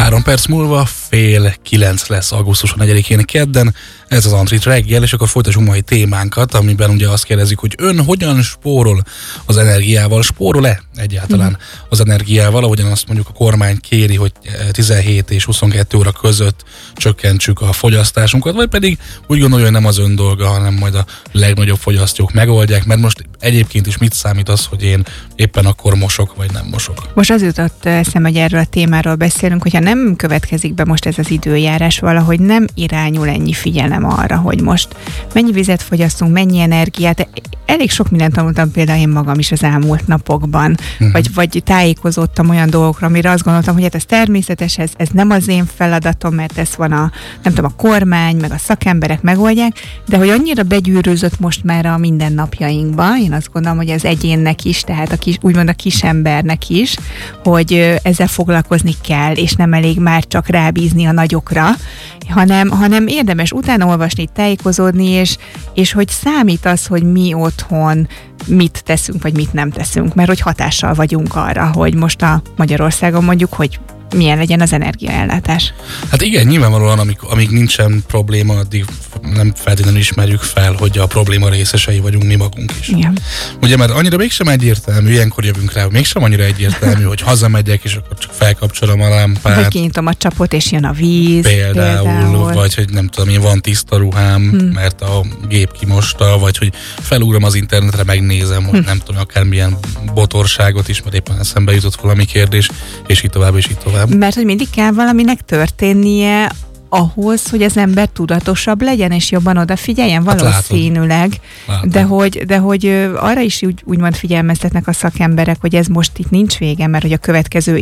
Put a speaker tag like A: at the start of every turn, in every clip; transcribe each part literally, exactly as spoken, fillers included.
A: Három perc múlva fél kilenc lesz augusztus negyedikén kedden, ez az Antrit reggel, és akkor folytassunk mai témánkat, amiben ugye azt kérdezik, hogy ön hogyan spórol az energiával, spórol-e egyáltalán mm. az energiával, ahogyan azt mondjuk a kormány kéri, hogy tizenhét és huszonkettő óra között csökkentsük a fogyasztásunkat, vagy pedig úgy gondolja, hogy nem az ön dolga, hanem majd a legnagyobb fogyasztók megoldják, mert most egyébként is mit számít az, hogy én éppen akkor mosok, vagy nem mosok.
B: Most az jutott eszem, hogy erről a témáról beszélünk, hogyha nem következik be most ez az időjárás, valahogy nem irányul ennyi figyelem arra, hogy most mennyi vizet fogyasztunk, mennyi energiát. Elég sok mindent tanultam például én magam is az elmúlt napokban, uh-huh. vagy, vagy tájékozottam olyan dolgokra, amire azt gondoltam, hogy hát ez természetes, ez, ez nem az én feladatom, mert ez van a, nem tudom, a kormány, meg a szakemberek megoldják, de hogy annyira begyűrűzött most már a mindennapjainkba, én azt gondolom, hogy az egyénnek is, tehát a kis, úgymond a kisembernek is, hogy ezzel foglalkozni kell, és nem elég már csak rábízni a nagyokra, hanem, hanem érdemes utána olvasni, tájékozódni, és, és hogy számít az, hogy mi otthon mit teszünk, vagy mit nem teszünk, mert hogy hatással vagyunk arra, hogy most a Magyarországon mondjuk, hogy milyen legyen az energiaellátás.
A: Hát igen, nyilvánvalóan, amíg, amíg nincsen probléma, addig nem feltétlenül ismerjük fel, hogy a probléma részesei vagyunk mi magunk is.
B: Igen.
A: Ugye, mert annyira mégsem egyértelmű, ilyenkor jövünk rá, hogy mégsem annyira egyértelmű, hogy hazamegyek, és akkor csak felkapcsolom a lámpát.
B: Vagy kinyitom a csapot, és jön a víz.
A: Például, például. Vagy hogy nem tudom, én van tiszta ruhám, hmm. mert a gép kimosta, vagy hogy felugrom az internetre, megnézem, hogy hmm. nem tudom, akármilyen botorságot is, mert éppen eszembe jutott valami kérdés, és így tovább, és így tovább.
B: Mert hogy mindig kell valaminek történnie ahhoz, hogy az ember tudatosabb legyen, és jobban odafigyeljen, valószínűleg.
A: Hát
B: de, hogy, de hogy arra is úgy, úgymond figyelmeztetnek a szakemberek, hogy ez most itt nincs vége, mert hogy a következő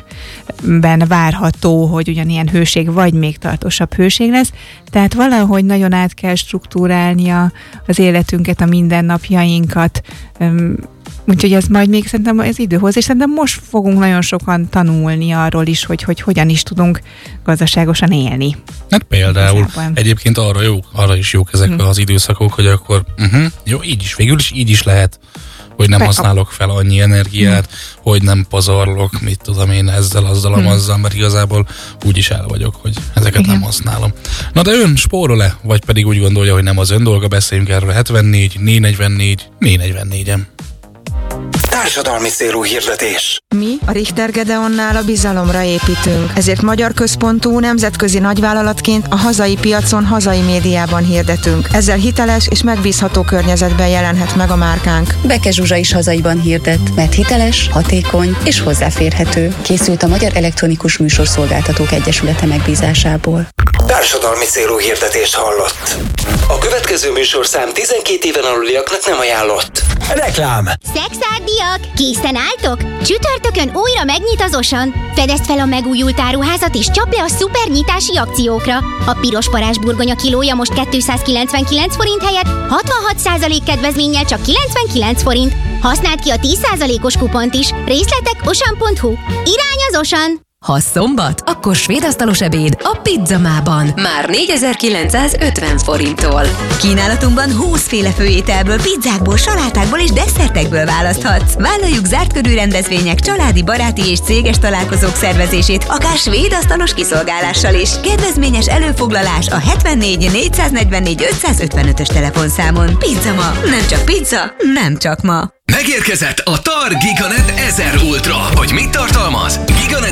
B: években várható, hogy ugyanilyen hőség, vagy még tartósabb hőség lesz. Tehát valahogy nagyon át kell struktúrálni a, az életünket, a mindennapjainkat, úgyhogy ez majd még szerintem ez időhoz, és szerintem most fogunk nagyon sokan tanulni arról is, hogy, hogy hogyan is tudunk gazdaságosan élni.
A: Hát például Igazából. Egyébként arra jók, arra is jók ezek hmm. az időszakok, hogy akkor uh-huh, jó, így is, végül is így is lehet, hogy nem használok fel annyi energiát, hmm. hogy nem pazarlok, mit tudom én ezzel, azzal, hmm. azzal, mert igazából úgy is el vagyok, hogy ezeket Igen. nem használom. Na de ön spórol-e, vagy pedig úgy gondolja, hogy nem az ön dolga, beszéljünk erről hetvennégy négy negyvennégy négy negyvennégyen.
C: Társadalmi célú hirdetés.
D: Mi a Richter Gedeonnál a bizalomra építünk, ezért magyar központú nemzetközi nagyvállalatként a hazai piacon, hazai médiában hirdetünk. Ezzel hiteles és megbízható környezetben jelenhet meg a márkánk.
E: Beke Zsuzsa is hazaiban hirdet, mert hiteles, hatékony és hozzáférhető. Készült a Magyar Elektronikus Műsorszolgáltatók Egyesülete megbízásából.
C: Társadalmi célú hirdetést hallott. A következő műsorszám tizenkét éven aluliaknak nem ajánlott. Reklám!
F: Szexárdiak, készen álltok? Csütörtökön újra megnyit az Osan. Fedezd fel a megújult áruházat és csapd le a szuper nyitási akciókra. A piros parázs burgonya kilója most kétszázkilencvenkilenc forint helyett hatvanhat százalék kedvezménnyel csak kilencvenkilenc forint. Használd ki a tíz százalékos kupont is. Részletek osan pont hu. Irány az Osan!
G: Ha szombat, akkor svéd asztalos ebéd a Pizzamában. Már négyezer-kilencszázötven forinttól. Kínálatunkban húszféle főételből, pizzákból, salátákból és desszertekből választhatsz. Vállaljuk zárt körű rendezvények, családi, baráti és céges találkozók szervezését, akár svéd asztalos kiszolgálással is. Kedvezményes előfoglalás a hetvennégy négyszáznegyvennégy ötszázötvenötös telefonszámon. Pizzama, nem csak pizza, nem csak ma.
C: Megérkezett a TAR Giganet ezer Ultra. Hogy mit tartalmaz? Giganet